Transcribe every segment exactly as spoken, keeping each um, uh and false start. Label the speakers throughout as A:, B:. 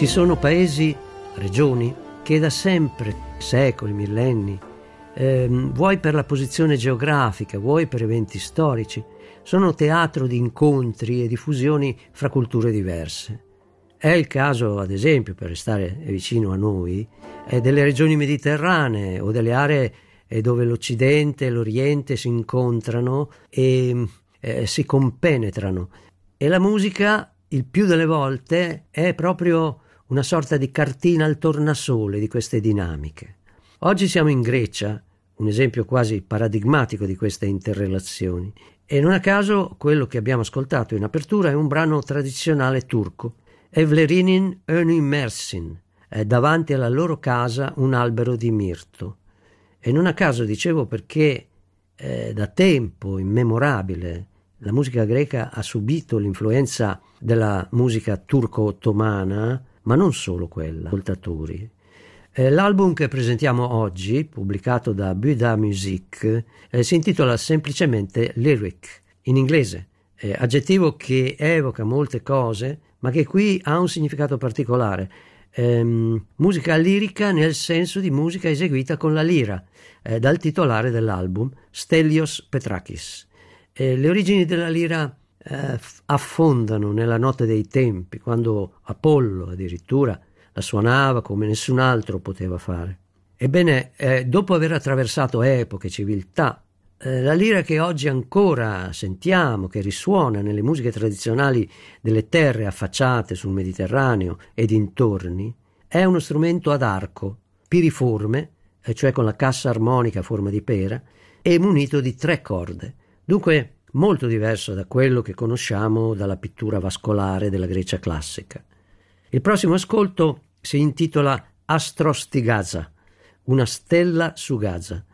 A: Ci sono paesi, regioni, che da sempre, secoli, millenni, ehm, vuoi per la posizione geografica, vuoi per eventi storici, sono teatro di incontri e di fusioni fra culture diverse. È il caso, ad esempio, per restare vicino a noi, eh, delle regioni mediterranee o delle aree eh, dove l'Occidente e l'Oriente si incontrano e eh, si compenetrano. E la musica, il più delle volte, è proprio una sorta di cartina al tornasole di queste dinamiche. Oggi siamo in Grecia, un esempio quasi paradigmatico di queste interrelazioni, e non a caso quello che abbiamo ascoltato in apertura è un brano tradizionale turco, Evlerinin Önü Mersin, è davanti alla loro casa un albero di mirto. E non a caso dicevo perché eh, da tempo immemorabile la musica greca ha subito l'influenza della musica turco-ottomana, ma non solo quella, ascoltatori. Eh, l'album che presentiamo oggi, pubblicato da Buda Music, eh, si intitola semplicemente Lyric, in inglese, eh, aggettivo che evoca molte cose, ma che qui ha un significato particolare. Ehm, musica lirica nel senso di musica eseguita con la lira, eh, dal titolare dell'album, Stelios Petrakis. Eh, le origini della lira eh, affondano nella notte dei tempi, quando Apollo addirittura la suonava come nessun altro poteva fare. Ebbene, eh, dopo aver attraversato epoche, civiltà, eh, la lira che oggi ancora sentiamo, che risuona nelle musiche tradizionali delle terre affacciate sul Mediterraneo e dintorni, è uno strumento ad arco, piriforme, eh, cioè con la cassa armonica a forma di pera, e munito di tre corde. Dunque molto diverso da quello che conosciamo dalla pittura vascolare della Grecia classica. Il prossimo ascolto si intitola Astros di Gaza, una stella su Gaza.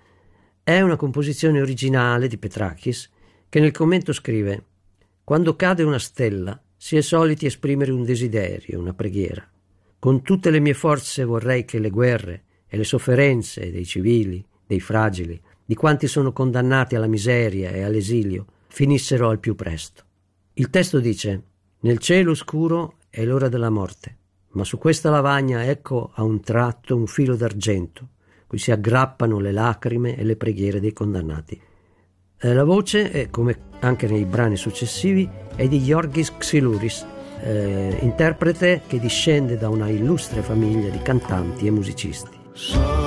A: È una composizione originale di Petrakis che nel commento scrive: quando cade una stella si è soliti esprimere un desiderio, una preghiera. Con tutte le mie forze vorrei che le guerre e le sofferenze dei civili, dei fragili, di quanti sono condannati alla miseria e all'esilio, finissero al più presto. Il testo dice: nel cielo scuro è l'ora della morte, ma su questa lavagna ecco a un tratto un filo d'argento, cui si aggrappano le lacrime e le preghiere dei condannati. Eh, la voce, è, come anche nei brani successivi, è di Giorgis Xylouris, eh, interprete che discende da una illustre famiglia di cantanti e musicisti.